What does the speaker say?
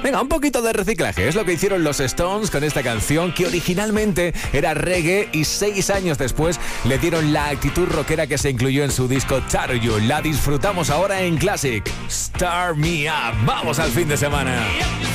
Venga, un poquito de reciclaje. Es lo que hicieron los Stones con esta canción que originalmente era reggae y 6 años después le dieron la actitud rockera que se incluyó en su disco Tar You. La disfrutamos ahora en Classic. Start Me Up. Vamos al fin de semana.